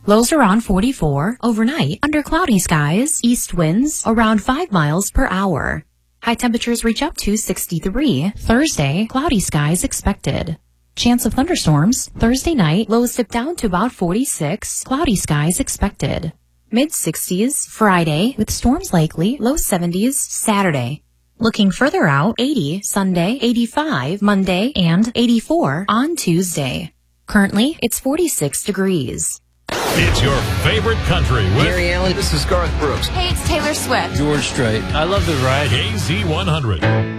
Lows around 44. Overnight, under cloudy skies, east winds around 5 miles per hour. High temperatures reach up to 63. Thursday, cloudy skies expected. Chance of thunderstorms. Thursday night, lows dip down to about 46. Cloudy skies expected. Mid-60s. Friday, with storms likely. Low 70s. Saturday. Looking further out, 80 Sunday, 85 Monday, and 84 on Tuesday. Currently, it's 46 degrees. It's your favorite country with Gary Allen. This is Garth Brooks. Hey, it's Taylor Swift. George Strait. I love the ride. KZ100.